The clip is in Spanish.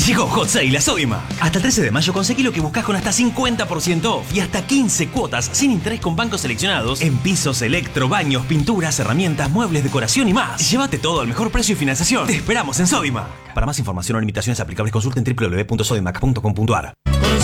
Llegó Hot Sale a Sodimac. Hasta el 13 de mayo conseguí lo que buscas con hasta 50% off y hasta 15 cuotas sin interés con bancos seleccionados en pisos, electro, baños, pinturas, herramientas, muebles, decoración y más. Llévate todo al mejor precio y financiación. Te esperamos en Sodimac. Para más información o limitaciones aplicables consulten www.sodimac.com.ar.